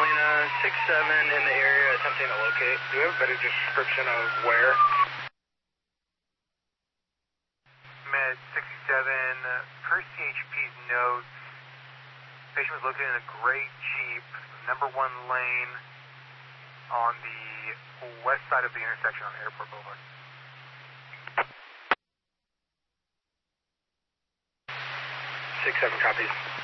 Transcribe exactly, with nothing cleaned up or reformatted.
Catalina, six seven in the area, attempting to locate. Do you have a better description of where? Med sixty-seven, per C H P's notes, patient was located in a gray Jeep, number one lane on the west side of the intersection on Airport Boulevard. six seven copies.